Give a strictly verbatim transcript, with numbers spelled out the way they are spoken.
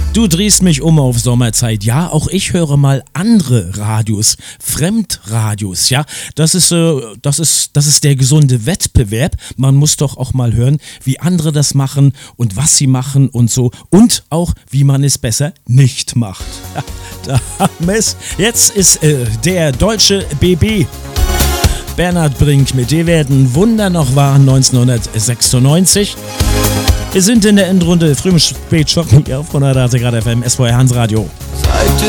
Du drehst mich um auf Sommerzeit. Ja, auch ich höre mal andere Radios, Fremdradios, ja. Das ist, äh, das ist, das ist der gesunde Wettbewerb. Man muss doch auch mal hören, wie andere das machen und was sie machen und so. Und auch, wie man es besser nicht macht. Ja, da haben wir es. Jetzt ist äh, der deutsche B B. Bernhard Brink mit Die werden Wunder noch wahren neunzehnhundertsechsundneunzig. Wir sind in der Endrunde, früh im Spätschocken hier auf hundert Grad F M, S V R Hans Radio. Seit